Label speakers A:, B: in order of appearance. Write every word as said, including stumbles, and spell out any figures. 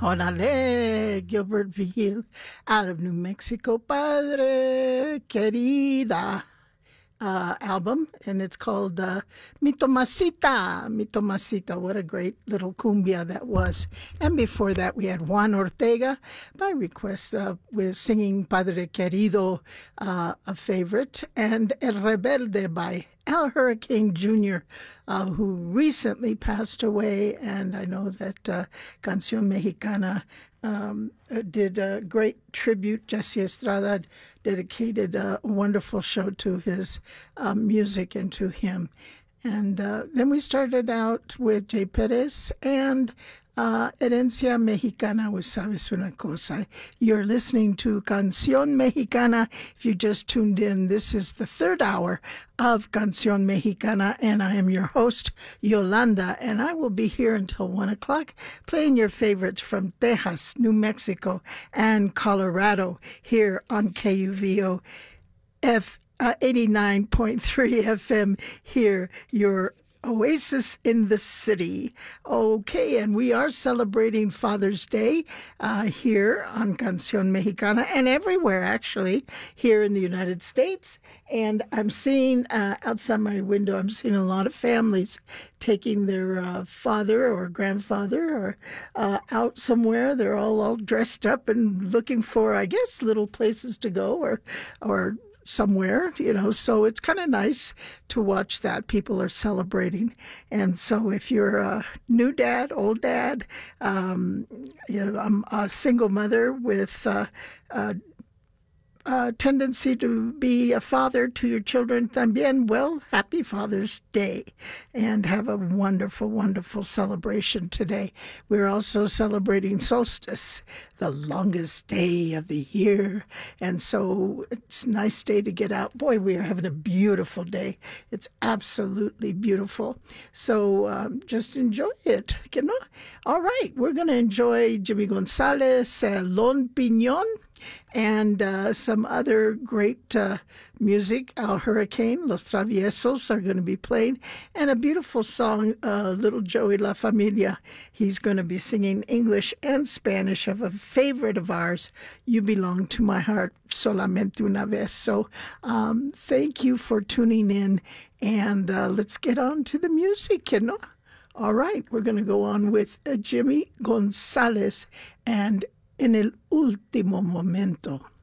A: Órale, Gilbert Vigil out of New Mexico, Padre Querida. Uh, album, and it's called uh, Mi Tomasita, Mi Tomasita. What a great little cumbia that was. And before that, we had Juan Ortega, by request, uh, with singing Padre Querido, uh, a favorite, and El Rebelde by Al Hurricane Junior, uh, who recently passed away, and I know that uh, Canción Mexicana um, did a great tribute. Jesse Estrada dedicated a wonderful show to his uh, music and to him. And uh, then we started out with Jay Perez and uh, Herencia Mexicana with Sabes Una Cosa. You're listening to Canción Mexicana. If you just tuned in, this is the third hour of Canción Mexicana, and I am your host, Yolanda, and I will be here until one o'clock playing your favorites from Texas, New Mexico, and Colorado here on K U V O F Uh, eighty-nine point three F M here, your oasis in the city. Okay, and we are celebrating Father's Day uh, here on Canción Mexicana and everywhere, actually, here in the United States. And I'm seeing uh, outside my window, I'm seeing a lot of families taking their uh, father or grandfather or uh, out somewhere. They're all, all dressed up and looking for, I guess, little places to go or or somewhere, you know, so it's kind of nice to watch that. People are celebrating. And so if you're a new dad, old dad, um, you know, I'm a single mother with uh, uh, a tendency to be a father to your children también, well, happy Father's Day, and have a wonderful, wonderful celebration today. We're also celebrating solstice, the longest day of the year, and so it's a nice day to get out. Boy, we are having a beautiful day. It's absolutely beautiful. So um, just enjoy it, you know? All right, we're going to enjoy Jimmy Gonzalez, uh, Lon Piñon, and uh, some other great uh, music. Al Hurricane, Los Traviesos are going to be playing, and a beautiful song, uh, Little Joey La Familia. He's going to be singing English and Spanish of a favorite of ours, You Belong to My Heart, Solamente Una Vez. So um, thank you for tuning in, and uh, let's get on to the music, you know? All right, we're going to go on with uh, Jimmy Gonzalez and En el Último Momento.